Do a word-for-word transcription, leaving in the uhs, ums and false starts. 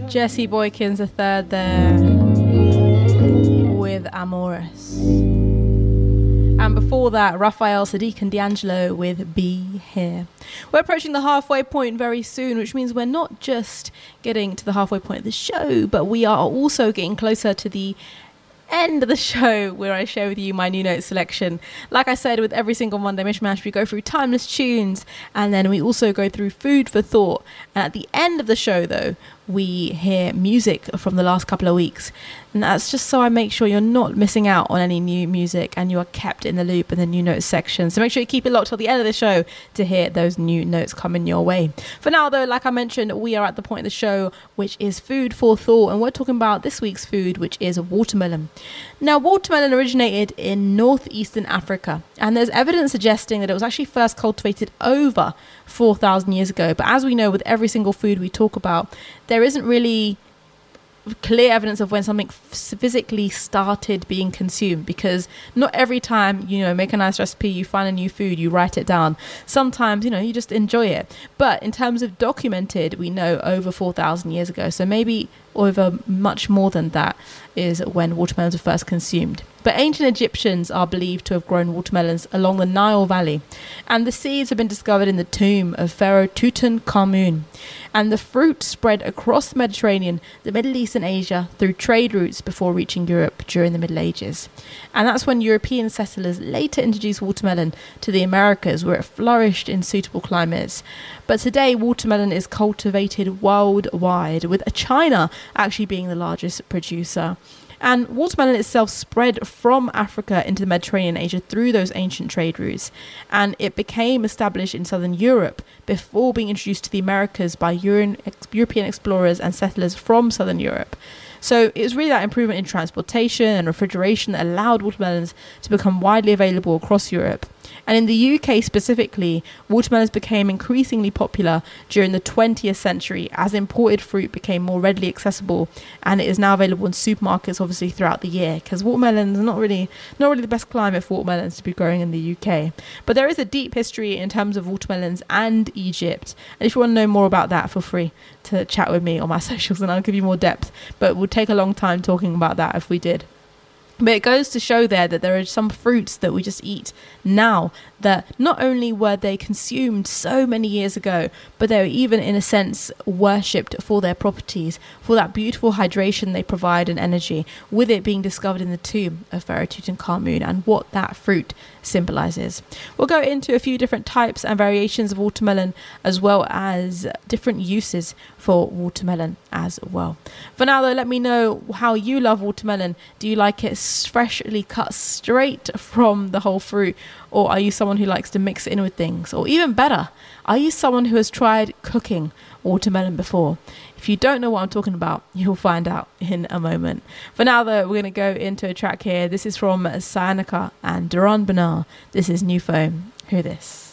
Jesse Boykins the third there with Amores. And before that, Raphael Sadiq and D'Angelo with Be Here. We're approaching the halfway point very soon, which means we're not just getting to the halfway point of the show, but we are also getting closer to the end of the show where I share with you my new note selection. Like I said, with every single Monday Mishmash, we go through timeless tunes, and then we also go through food for thought. And at the end of the show, though, we hear music from the last couple of weeks, and that's just so I make sure you're not missing out on any new music and you are kept in the loop in the new notes section. So make sure you keep it locked till the end of the show to hear those new notes coming your way. For now, though, like I mentioned, we are at the point of the show which is food for thought, and we're talking about this week's food, which is watermelon. Now, watermelon originated in northeastern Africa, and there's evidence suggesting that it was actually first cultivated over four thousand years ago. But as we know, with every single food we talk about, there isn't really clear evidence of when something physically started being consumed, because not every time, you know, make a nice recipe, you find a new food, you write it down. Sometimes, you know, you just enjoy it. But in terms of documented, we know over four thousand years ago. So maybe over much more than that is when watermelons were first consumed. But ancient Egyptians are believed to have grown watermelons along the Nile Valley, and the seeds have been discovered in the tomb of Pharaoh Tutankhamun. And the fruit spread across the Mediterranean, the Middle East and Asia through trade routes before reaching Europe during the Middle Ages. And that's when European settlers later introduced watermelon to the Americas, where it flourished in suitable climates. But today, watermelon is cultivated worldwide, with China actually being the largest producer. And watermelon itself spread from Africa into the Mediterranean and Asia through those ancient trade routes. And it became established in southern Europe before being introduced to the Americas by Euro- European explorers and settlers from southern Europe. So it was really that improvement in transportation and refrigeration that allowed watermelons to become widely available across Europe. And in the U K specifically, watermelons became increasingly popular during the twentieth century as imported fruit became more readily accessible, and it is now available in supermarkets obviously throughout the year, because watermelons are not really not really the best climate for watermelons to be growing in the U K. But there is a deep history in terms of watermelons and Egypt, and if you want to know more about that, feel free to chat with me on my socials and I'll give you more depth, but it would take a long time talking about that if we did. But it goes to show there that there are some fruits that we just eat now that not only were they consumed so many years ago, but they were even in a sense worshipped for their properties, for that beautiful hydration they provide and energy, with it being discovered in the tomb of Pharaoh Tutankhamun and what that fruit symbolizes. We'll go into a few different types and variations of watermelon, as well as different uses for watermelon as well. For now though, let me know how you love watermelon. Do you like it freshly cut straight from the whole fruit, or are you someone who likes to mix it in with things? Or even better, are you someone who has tried cooking watermelon before? If you don't know what I'm talking about, you'll find out in a moment. For now though, we're going to go into a track here. This is from Cyanica and Duran Bernard. This is New Foam. Hear this.